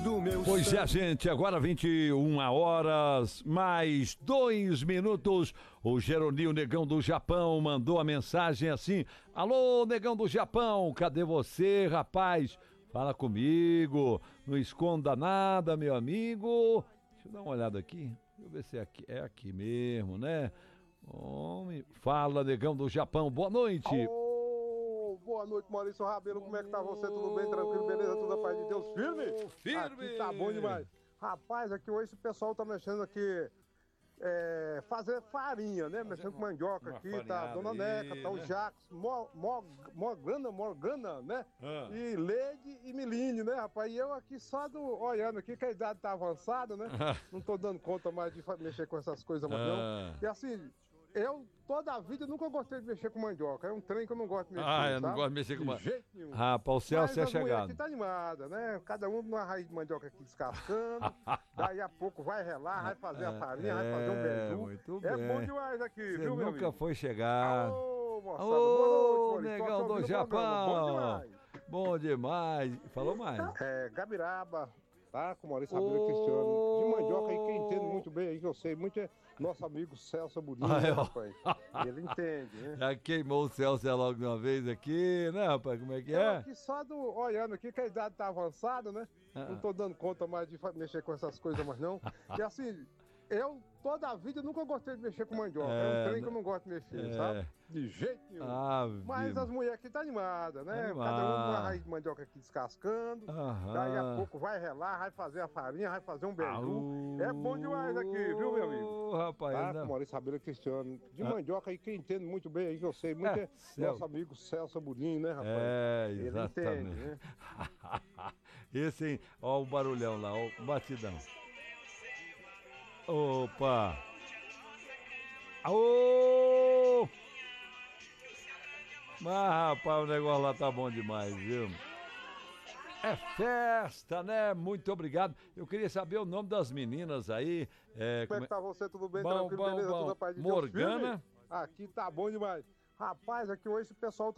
do meu Pois sangue. é, gente, agora 21 horas, mais 2 minutos. O Geronil Negão do Japão mandou a mensagem assim: alô, Negão do Japão, cadê você, rapaz? Fala comigo, não esconda nada, meu amigo. Deixa eu dar uma olhada aqui, deixa eu ver se é aqui mesmo, né? Homem, fala, Negão do Japão, boa noite. Boa noite, Maurício Rabelo. Como é que tá você? Tudo bem? Tranquilo? Beleza? Tudo a paz de Deus? Firme? Firme! Aqui tá bom demais. Rapaz, aqui hoje o pessoal tá mexendo aqui, fazer farinha, né? Mexendo com mandioca aqui, tá a Dona aí, Neca, tá o né? Jacques, Morgana, né? Ah. E Leide e Miline, né, rapaz? E eu aqui só olhando aqui, que a idade tá avançada, né? Não tô dando conta mais de mexer com essas coisas mais não. E assim, eu toda a vida nunca gostei de mexer com mandioca. É um trem que eu não gosto de mexer, Eu não sabe? gosto de mexer com De jeito nenhum. Rapaz, o Celso é Mas as mulheres chegado. aqui tá animada, né? Cada um numa raiz de mandioca aqui descascando. Daí a pouco vai relar, vai fazer a farinha, vai fazer um beiju. Muito É bem. bom demais aqui, Você viu, meu nunca amigo? foi chegar. Alô, moçada. Ô, Boa noite, Maurício. Tô Negão aqui do ouvindo o programa. Bom Japão. demais. Bom demais. Falou mais. Gabiraba, tá? Com Maurício Rabelo Cristiano. De mandioca aí, quem entende muito bem aí, que eu sei muito, é nosso amigo Celso Abulinho, né, rapaz? Ele entende, né? Já queimou o Celso logo de uma vez aqui, né, rapaz? Como é que Eu é? aqui só olhando aqui, que a idade tá avançada, né? Não tô dando conta mais de mexer com essas coisas mais não. E assim, eu toda a vida nunca gostei de mexer com mandioca. É um trem que eu não gosto de mexer, sabe? De jeito nenhum. Mas as mulheres aqui tá animada, né? Cada um numa raiz de mandioca aqui descascando. Daí a pouco vai relar, vai fazer a farinha, vai fazer um beiju. É bom demais aqui, viu, meu amigo? Rapaz, Tá? não. Com Maurício Rabelo Cristiano. De mandioca aí, quem entende muito bem aí, que eu sei muito, é nosso amigo Celso Abulinho, né, rapaz? Ele Exatamente. entende, né? Esse, hein? Ó o barulhão lá, ó o batidão. Opa! Aô! Mas, rapaz, o negócio lá tá bom demais, viu? É festa, né? Muito obrigado. Eu queria saber o nome das meninas aí. Como é que tá você? Tudo bem? Bom, Tranquilo? bom, Beleza? bom. Tudo a paz de Deus? Morgana. Firme? Aqui tá bom demais. Rapaz, aqui hoje o pessoal tá